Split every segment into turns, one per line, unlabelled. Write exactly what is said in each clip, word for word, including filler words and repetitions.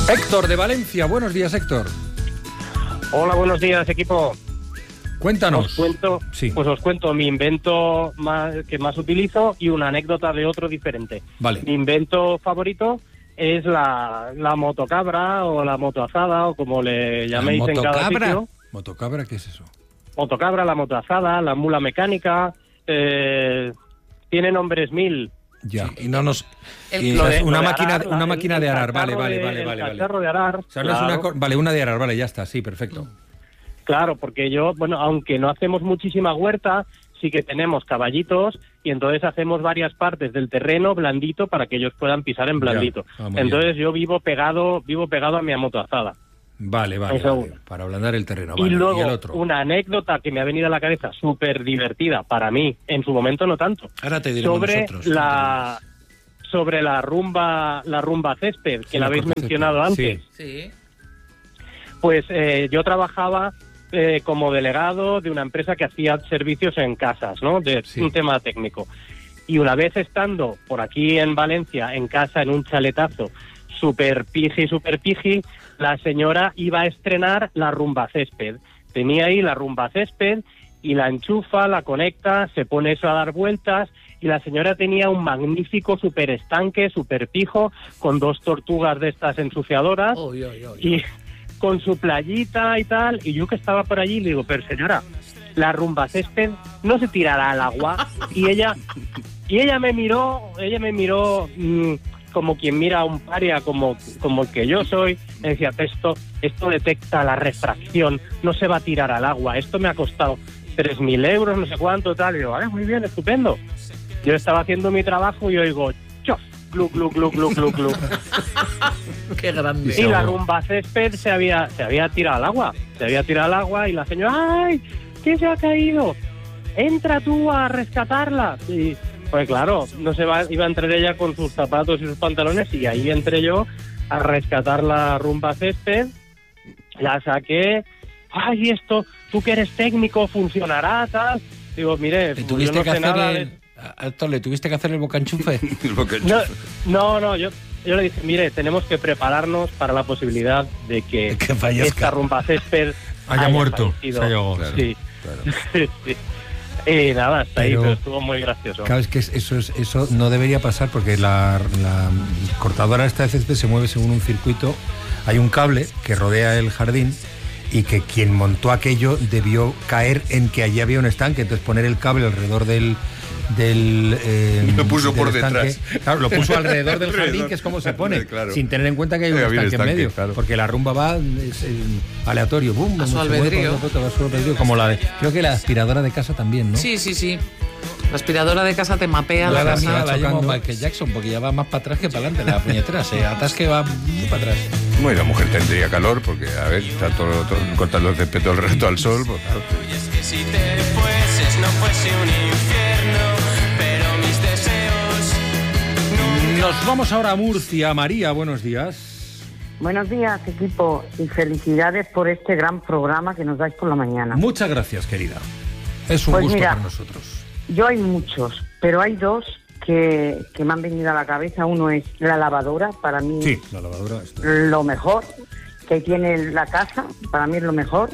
Héctor de Valencia, buenos días, Héctor.
Hola, buenos días, equipo.
Cuéntanos.
Os cuento,
sí.
Pues os cuento mi invento más, que más utilizo y una anécdota de otro diferente.
Vale.
Mi invento favorito es la, la motocabra o la motoazada o como le llaméis en cada sitio.
¿Motocabra? ¿Qué es eso?
Motocabra, la motoazada, la mula mecánica, eh, tiene nombres mil.
Ya,
sí, y no nos...
El,
y
lo de,
una
lo de
máquina,
arar,
una
el,
máquina
el
de arar, vale, vale,
de,
vale, vale.
El cacharro de arar.
O sea, no
claro.
es una... Vale, una de arar, vale, ya está, sí, perfecto.
Claro, porque yo, bueno, aunque no hacemos muchísima huerta, sí que tenemos caballitos y entonces hacemos varias partes del terreno blandito para que ellos puedan pisar en blandito. Ah, entonces bien. yo vivo pegado, vivo pegado a mi motoazada.
Vale, vale, vale, para ablandar el terreno.
Y
vale.
luego,
¿Y el otro?
una anécdota que me ha venido a la cabeza súper divertida, para mí, en su momento no tanto.
Ahora te diremos
sobre
nosotros.
La, sobre la rumba, la rumba césped, que sí, la habéis mencionado antes.
Sí.
Pues eh, yo trabajaba eh, como delegado de una empresa que hacía servicios en casas, ¿no? De sí. un tema técnico. Y una vez estando por aquí en Valencia, en casa, en un chaletazo, super piji, super piji, la señora iba a estrenar la rumba césped. Tenía ahí la rumba césped y la enchufa, la conecta, se pone eso a dar vueltas y la señora tenía un magnífico super estanque, super pijo, con dos tortugas de estas ensuciadoras oh, yo, yo, yo. y con su playita y tal. Y yo que estaba por allí le digo, pero señora, la rumba césped no se tirará al agua. Y ella, y ella me miró, ella me miró... Mmm, como quien mira a un paria, como, como el que yo soy, me decía, esto, esto detecta la refracción, no se va a tirar al agua, esto me ha costado tres mil euros, no sé cuánto, tal. Y digo, vale, muy bien, estupendo. Yo estaba haciendo mi trabajo y oigo, chof, glu, glu, glu, glu, glu, glu.
Qué grande.
Y la rumba césped se había, se había tirado al agua, se había tirado al agua y la señora, ¡ay, qué se ha caído! Entra tú a rescatarla. Y... pues claro, no se va, iba a entrar ella con sus zapatos y sus pantalones y ahí entré yo a rescatar la rumba césped, la saqué, ay, esto, tú que eres técnico, funcionará, tal. Digo, mire,
¿Le tuviste
yo no
que
sé
hacer
nada
el...
de...
Héctor, ¿le tuviste que hacer el bocanchufe?
el bocanchufe.
No, no, no, yo, yo le dije, mire, tenemos que prepararnos para la posibilidad de que,
que
esta rumba césped
haya, haya muerto.
Se
haya claro,
sí.
Claro.
sí. Y nada, hasta
pero,
ahí, pero estuvo muy gracioso.
Claro, es que eso, es, eso no debería pasar porque la, la cortadora esta de césped se mueve según un circuito. Hay un cable que rodea el jardín y que quien montó aquello debió caer en que allí había un estanque. Entonces poner el cable alrededor del... del eh,
lo puso
del
por
estanque.
detrás.
Claro, lo puso alrededor del jardín, que es como se pone, claro. Sin tener en cuenta que hay un
sí,
estanque,
estanque en
medio.
Claro.
Porque la rumba va es, eh, aleatorio. Boom,
a su albedrío.
Como la de, creo que la aspiradora de casa también, ¿no?
Sí, sí, sí. La aspiradora de casa te mapea la, la casa.
La llamo Michael Jackson porque ya va más para atrás que para adelante. La puñetera se atasque va muy para atrás.
Bueno, la mujer tendría calor porque, a ver, está todo, todo cortando el césped todo el rato al sol. Pues, claro.
Y es que si te fueses no fuese un infierno, pero mis deseos nunca...
Nos vamos ahora a Murcia. María, buenos días.
Buenos días, equipo, y felicidades por este gran programa que nos dais por la mañana.
Muchas gracias, querida. Es un
pues
gusto
mira,
para nosotros.
Yo hay muchos, pero hay dos que, que me han venido a la cabeza. Uno es la lavadora, para mí
sí, la lavadora está.
Lo mejor que tiene la casa, para mí es lo mejor.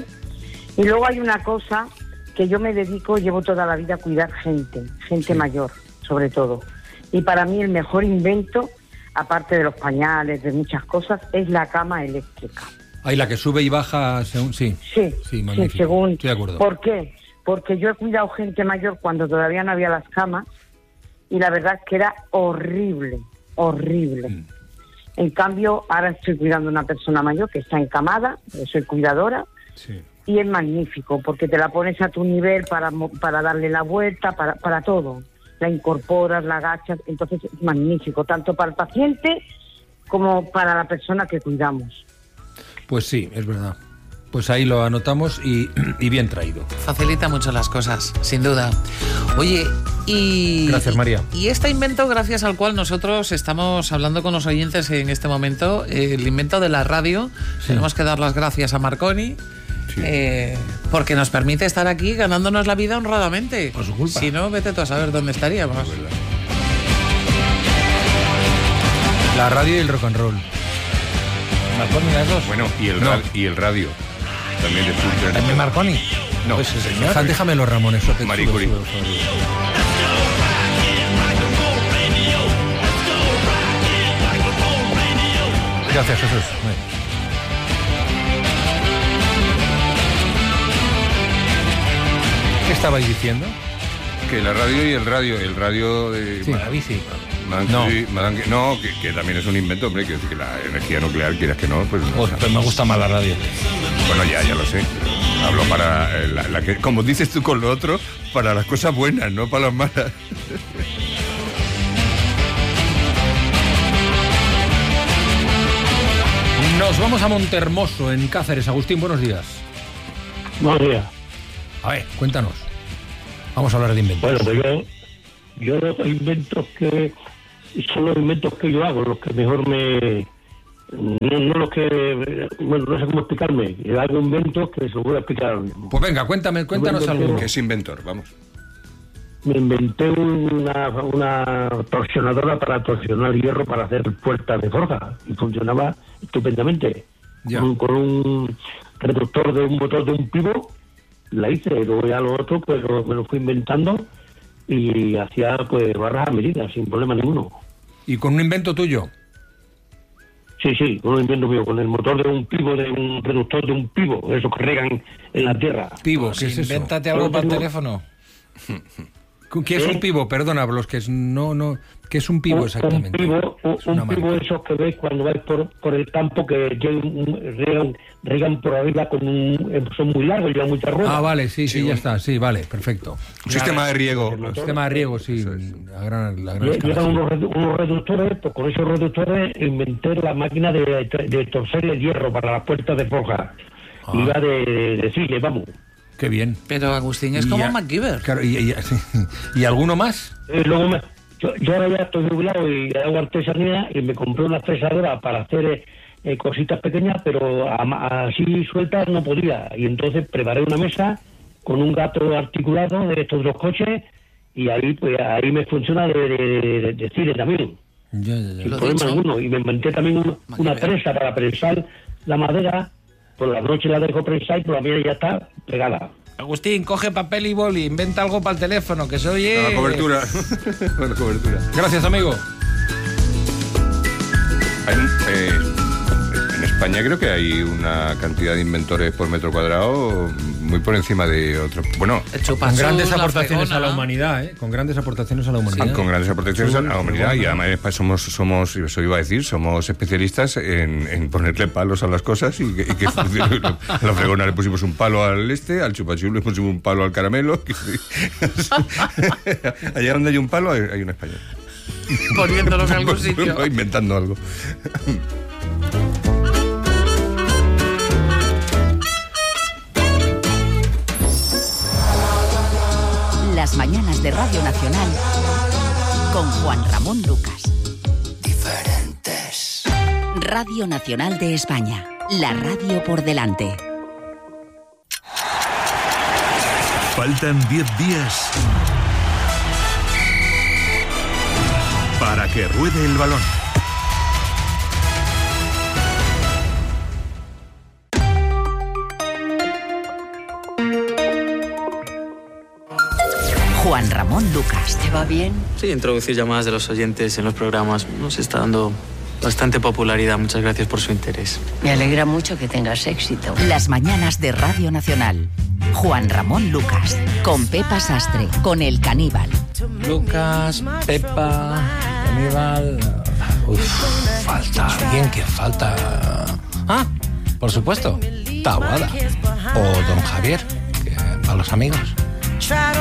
Y luego hay una cosa que yo me dedico, llevo toda la vida a cuidar gente, gente sí. mayor, sobre todo. Y para mí el mejor invento, aparte de los pañales, de muchas cosas, es la cama eléctrica.
Ahí la que sube y baja según... Sí,
sí,
sí, magnífico.
Sí, según...
Estoy de acuerdo.
¿Por qué? Porque yo he cuidado gente mayor cuando todavía no había las camas y la verdad es que era horrible, horrible. Mm. En cambio, ahora estoy cuidando a una persona mayor que está encamada, yo soy cuidadora, sí. y es magnífico porque te la pones a tu nivel para, para darle la vuelta, para, para todo. La incorporas, la agachas, entonces es magnífico, tanto para el paciente como para la persona que cuidamos.
Pues sí, es verdad. Pues ahí lo anotamos y, y bien traído.
Facilita mucho las cosas, sin duda. Oye, y...
Gracias, María.
Y, y este invento, gracias al cual nosotros estamos hablando con los oyentes en este momento, eh, el invento de la radio, sí. tenemos que dar las gracias a Marconi, sí. eh, porque nos permite estar aquí ganándonos la vida honradamente.
Por su culpa.
Si no, vete tú a saber dónde estaríamos.
La radio y el rock and roll.
Marconi, las dos.
Bueno, y el,
No.
ra- y el radio. También de Fulton.
¿También Marconi?
No.
Pues sí, señor.
Deja- Déjame los Ramones. sube,
Marie
sube,
Curie.
sube, sube. Gracias, Jesús. Muy bien. ¿Qué estabais diciendo?
Que la radio y el radio. El radio de...
Sí.
Ma-
La bici.
Madame
No.
Curie- Madame- no, que, que también es un invento, hombre. Que, que la energía nuclear, quieras que no, pues...
Pues, pues me gusta más la radio.
Bueno, ya, ya lo sé. Hablo para eh, la, la que, como dices tú con lo otro, para las cosas buenas, no para las malas.
Nos vamos a Montermoso, en Cáceres. Agustín, buenos días.
Buenos días.
A ver, cuéntanos. Vamos a hablar de inventos.
Bueno, pues yo, yo los inventos que son los inventos que yo hago, los que mejor me... No, no los que... Bueno, no sé cómo explicarme. Yo hago inventos que se los voy a explicar ahora mismo.
Pues venga, cuéntame, cuéntanos
Bueno,
algo.
Que es inventor, vamos.
Me inventé una, una torsionadora para torsionar hierro para hacer puertas de forja y funcionaba estupendamente.
Ya.
Con, con un reductor de un motor de un pivo la hice, luego ya lo otro pues lo- me lo fui inventando y hacía pues barras a medida sin problema ninguno.
¿Y con un invento tuyo?
Sí, sí, con un invento mío, con el motor de un pivo, de un reductor de un pivo, esos que regan en la tierra.
Pivo, ¿qué es eso?
Invéntate algo para el
Tengo-
teléfono.
¿Qué es un pivo? Perdona, los que es, no, no, ¿qué es un pivo
Un-
exactamente?
Un pivo, un,
Es una
un pivo
marca.
esos que veis cuando vais por, por el campo que llevan un- regan, regan por arriba con un... eh, son muy largos, llevan mucha rueda.
Ah, vale, sí, sí, ya está, sí, vale, perfecto.
Un sistema de riego.
El motor-
Sistema de riego, sí, a gran, la gran
Lle-
escala,
Llevan
sí.
unos, redu- unos reductores, pues con esos reductores inventé la máquina de, de torcer el hierro para las puertas de forja.
Ah.
Iba de, de, de sille, vamos.
Qué bien.
Pero Agustín es
Y
como
ya-
MacGyver.
Claro, y, y- sí. ¿Y alguno más?
Eh, luego me- yo, yo ahora ya estoy jubilado y hago artesanía y me compré una fresadora para hacer eh, eh, cositas pequeñas, pero a- a- así sueltas no podía. Y entonces preparé una mesa con un gato articulado de estos dos coches y ahí pues ahí me funciona de, de, de- de cine también.
Ya, ya, ya.
Sin
Lo
problema
dicho.
ninguno. Y me inventé también un- una
Maquiavelo.
prensa para prensar la madera. Por la noche la dejo prensar y por la mañana ya está pegada.
Agustín, coge papel y boli, inventa algo para el teléfono, que se oye...
La cobertura. La cobertura.
Gracias, amigo.
Hay un- eh, en España creo que hay una cantidad de inventores por metro cuadrado muy por encima de otros. Bueno,
El
Con
chupachus,
grandes
la
aportaciones
fregona.
a la humanidad, ¿eh? Con grandes aportaciones a la humanidad.
con grandes aportaciones a la
Chulo,
humanidad y
fregona.
además en España somos, somos, eso iba a decir, somos especialistas en, en ponerle palos a las cosas y que, y que funcione. A la fregona le pusimos un palo al este, al chupachú le pusimos un palo al caramelo. Allá donde hay un palo hay, hay un español.
Poniéndolo en algún sitio.
Inventando algo.
Las mañanas de Radio Nacional con Juan Ramón Lucas. Diferentes. Radio Nacional de España. La radio por delante.
Faltan diez días para que ruede el balón.
Juan Ramón Lucas.
¿Te va bien?
Sí, introducir llamadas de los oyentes en los programas nos está dando bastante popularidad. Muchas gracias por su interés.
Me alegra mucho que tengas éxito.
Las mañanas de Radio Nacional. Juan Ramón Lucas. Con Pepa Sastre. Con El Caníbal.
Lucas, Pepa, Caníbal... Uf, falta alguien que falta... Ah, por supuesto, Taboada. O Don Javier, que para los amigos.